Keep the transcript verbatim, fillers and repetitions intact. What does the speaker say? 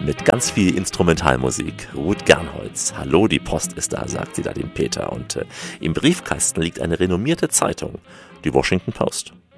mit ganz viel Instrumentalmusik. Ruth Gernholz. Hallo, die Post ist da, sagt sie da dem Peter. Und äh, im Briefkasten liegt eine renommierte Zeitung, die Washington Post.